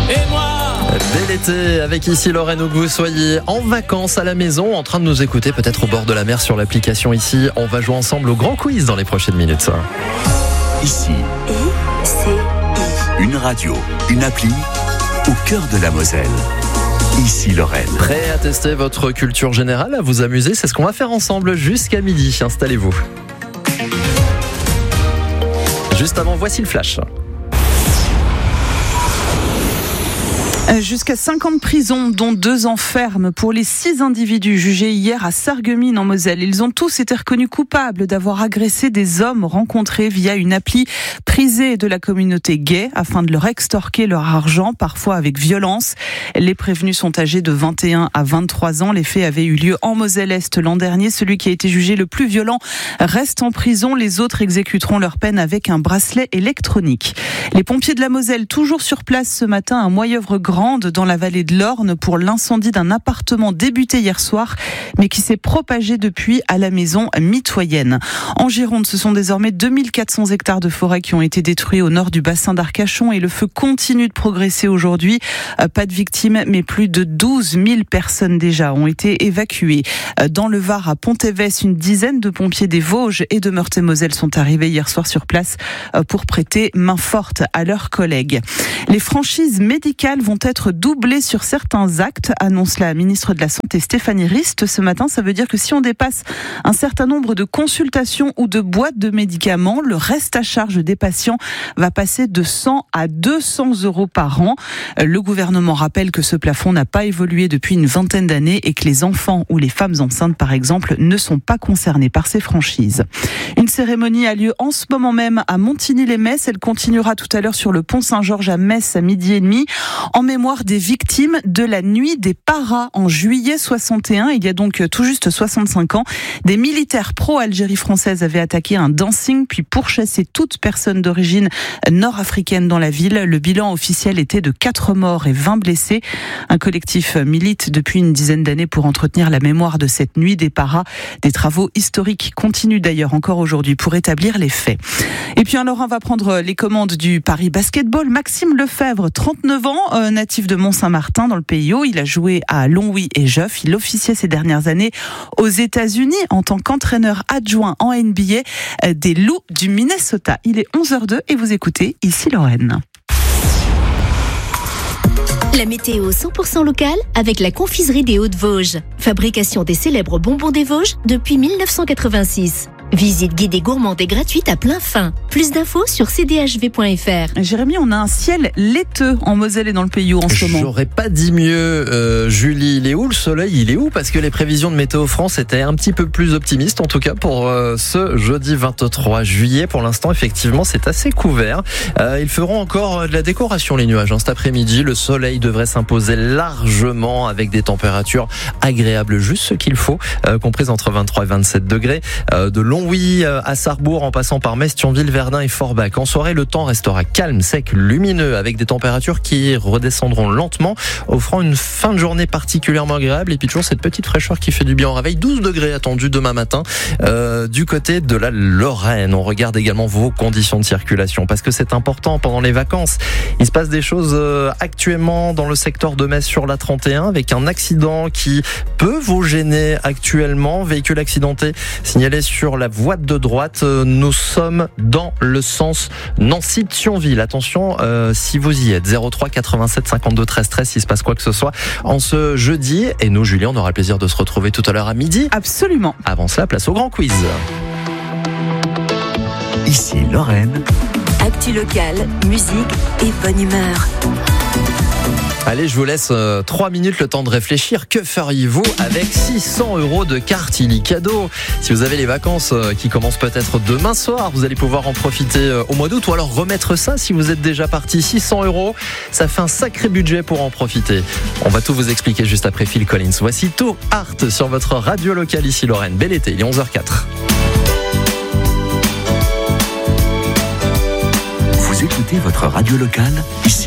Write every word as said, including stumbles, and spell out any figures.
et moi. Bel été avec ici Lorraine, où que vous soyez en vacances à la maison, en train de nous écouter peut-être au bord de la mer sur l'application ici. On va jouer ensemble au grand quiz dans les prochaines minutes. Ici, I, C, I. une radio, une appli au cœur de la Moselle. Ici Lorraine. Prêt à tester votre culture générale, à vous amuser? C'est ce qu'on va faire ensemble jusqu'à midi. Installez-vous. Juste avant, voici le flash. Jusqu'à cinq ans de prison, dont deux ans ferme pour les six individus jugés hier à Sarreguemines en Moselle. Ils ont tous été reconnus coupables d'avoir agressé des hommes rencontrés via une appli prisée de la communauté gay afin de leur extorquer leur argent, parfois avec violence. Les prévenus sont âgés de vingt et un à vingt-trois ans. Les faits avaient eu lieu en Moselle-Est l'an dernier. Celui qui a été jugé le plus violent reste en prison. Les autres exécuteront leur peine avec un bracelet électronique. Les pompiers de la Moselle, toujours sur place ce matin à Moyeuvre-Grande, dans la vallée de l'Orne, pour l'incendie d'un appartement débuté hier soir, mais qui s'est propagé depuis à la maison mitoyenne. En Gironde, ce sont désormais deux mille quatre cents hectares de forêt qui ont été détruits au nord du bassin d'Arcachon et le feu continue de progresser aujourd'hui. Pas de victimes, mais plus de douze mille personnes déjà ont été évacuées. Dans le Var, à Pont-Évès, une dizaine de pompiers des Vosges et de Meurthe-et-Moselle sont arrivés hier soir sur place pour prêter main forte à leurs collègues. Les franchises médicales vont être doublées sur certains actes, annonce la ministre de la Santé Stéphanie Rist ce matin. Ça veut dire que si on dépasse un certain nombre de consultations ou de boîtes de médicaments, le reste à charge des patients va passer de cent à deux cents euros par an. Le gouvernement rappelle que ce plafond n'a pas évolué depuis une vingtaine d'années et que les enfants ou les femmes enceintes, par exemple, ne sont pas concernés par ces franchises. Une cérémonie a lieu en ce moment même à Montigny-les-Metz. Elle continuera tout à l'heure sur le pont Saint-Georges à Metz à midi et demi, en mémoire des victimes de la nuit des paras en juillet soixante et un. Il y a donc tout juste soixante-cinq ans. Des militaires pro-Algérie française avaient attaqué un dancing puis pourchassé toute personne d'origine nord-africaine dans la ville. Le bilan officiel était de quatre morts et vingt blessés. Un collectif milite depuis une dizaine d'années pour entretenir la mémoire de cette nuit des paras. Des travaux historiques continuent d'ailleurs encore aujourd'hui pour établir les faits. Et puis alors on va prendre les commandes du Paris Basketball. Maxime Lefebvre, trente-neuf ans, euh, natif de Mont-Saint-Martin dans le Pays Haut. Il a joué à Longwy et Joffre. Il officiait ces dernières années aux États-Unis en tant qu'entraîneur adjoint en N B A euh, des Loups du Minnesota. Il est onze heures zéro deux et vous écoutez ici Lorraine. La météo cent pour cent locale avec la confiserie des Hauts-de-Vosges. Fabrication des célèbres bonbons des Vosges depuis mille neuf cent quatre-vingt-six. Visite guidée gourmande et gratuite à plein fin. Plus d'infos sur c d h v point f r. Jérémy, on a un ciel laiteux en Moselle et dans le Pays Haut en ce moment. J'aurais pas dit mieux, euh, Julie. Il est où le soleil? Il est où? Parce que les prévisions de Météo France étaient un petit peu plus optimistes, en tout cas pour euh, ce jeudi vingt-trois juillet. Pour l'instant, effectivement, c'est assez couvert. Euh, ils feront encore de la décoration, les nuages. Hein. Cet après-midi, le soleil devrait s'imposer largement avec des températures agréables, juste ce qu'il faut, euh, comprises entre vingt-trois et vingt-sept degrés. Euh, de longs Oui, à Sarrebourg, en passant par Metz, Thionville, Verdun et Forbach. En soirée, le temps restera calme, sec, lumineux, avec des températures qui redescendront lentement, offrant une fin de journée particulièrement agréable. Et puis toujours cette petite fraîcheur qui fait du bien au réveil. douze degrés attendus demain matin euh, du côté de la Lorraine. On regarde également vos conditions de circulation parce que c'est important pendant les vacances. Il se passe des choses euh, actuellement dans le secteur de Metz sur la trente et un avec un accident qui peut vous gêner actuellement. Véhicule accidenté signalé sur la voie de droite. Nous sommes dans le sens Nancy-Thionville. Attention, euh, si vous y êtes, zéro trois quatre-vingt-sept cinquante-deux treize treize, s'il se passe quoi que ce soit en ce jeudi. Et nous, Julien, on aura le plaisir de se retrouver tout à l'heure à midi. Absolument. Avant cela, place au grand quiz. Ici Lorraine. Actu locale, musique et bonne humeur. Allez, je vous laisse euh, trois minutes le temps de réfléchir. Que feriez-vous avec six cents euros de carte illicadeau? Si vous avez les vacances euh, qui commencent peut-être demain soir, vous allez pouvoir en profiter euh, au mois d'août ou alors remettre ça si vous êtes déjà parti. Six cents euros, ça fait un sacré budget pour en profiter. On va tout vous expliquer juste après Phil Collins. Voici Too Hard sur votre radio locale ici Lorraine. Bel été, il est onze heures zéro quatre. Vous écoutez votre radio locale ici.